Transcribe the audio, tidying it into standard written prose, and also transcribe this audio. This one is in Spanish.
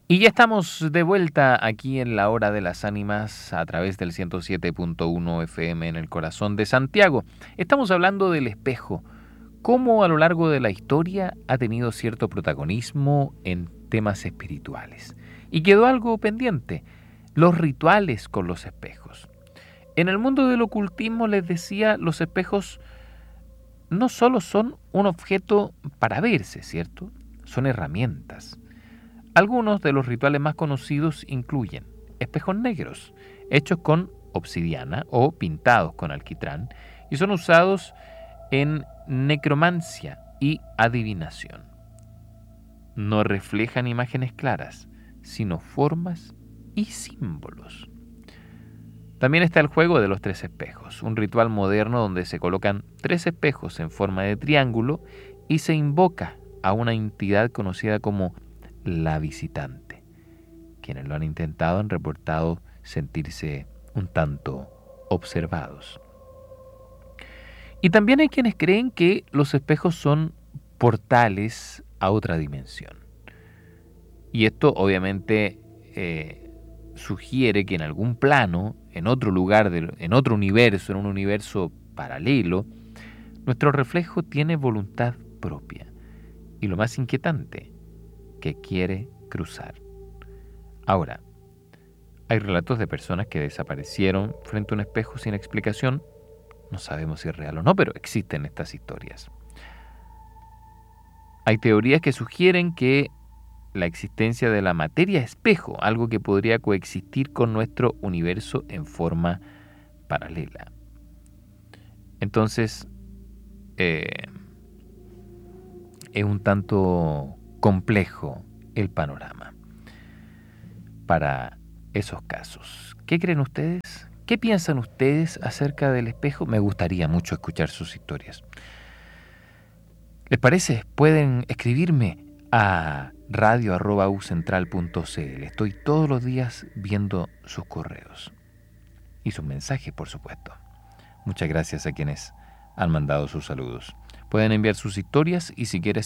Y ya estamos de vuelta aquí en la Hora de las Ánimas a través del 107.1 FM en el corazón de Santiago. Estamos hablando del espejo, cómo a lo largo de la historia ha tenido cierto protagonismo en temas espirituales. Y quedó algo pendiente, los rituales con los espejos. En el mundo del ocultismo, les decía, los espejos no solo son un objeto para verse, ¿cierto? Son herramientas. Algunos de los rituales más conocidos incluyen espejos negros, hechos con obsidiana o pintados con alquitrán, y son usados en necromancia y adivinación. No reflejan imágenes claras, sino formas y símbolos. También está el juego de los tres espejos, un ritual moderno donde se colocan tres espejos en forma de triángulo y se invoca a una entidad conocida como la visitante. Quienes lo han intentado han reportado sentirse un tanto observados. Y también hay quienes creen que los espejos son portales a otra dimensión. Y esto obviamente sugiere que en algún plano, en otro lugar, en otro universo, en un universo paralelo, nuestro reflejo tiene voluntad propia. Y lo más inquietante, que quiere cruzar. Ahora, hay relatos de personas que desaparecieron frente a un espejo sin explicación. No sabemos si es real o no, pero existen estas historias. Hay teorías que sugieren que la existencia de la materia espejo, algo que podría coexistir con nuestro universo en forma paralela. Entonces, es un tanto complejo el panorama para esos casos. ¿Qué creen ustedes? ¿Qué piensan ustedes acerca del espejo? Me gustaría mucho escuchar sus historias. ¿Les parece? Pueden escribirme a radio@ucentral.cl. Estoy todos los días viendo sus correos y sus mensajes, por supuesto. Muchas gracias a quienes han mandado sus saludos. Pueden enviar sus historias y si quieres